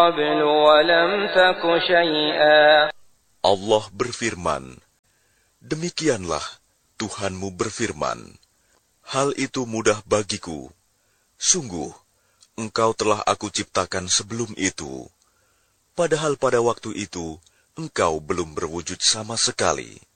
قبل ولم تك شيئا. Allah berfirman, demikianlah Tuhanmu berfirman, hal itu mudah bagiku. Sungguh, engkau telah aku ciptakan sebelum itu. Padahal pada waktu itu, engkau belum berwujud sama sekali.